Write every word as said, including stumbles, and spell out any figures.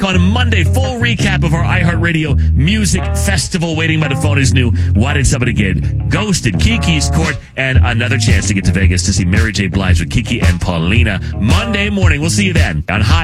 On Monday, full recap of our iHeartRadio Music Festival. Waiting by the phone is new. Why Did Somebody Get Ghosted? Kiki's Court, and another chance to get to Vegas to see Mary J. Blige with Kiki and Paulina. Monday morning. We'll see you then on Hot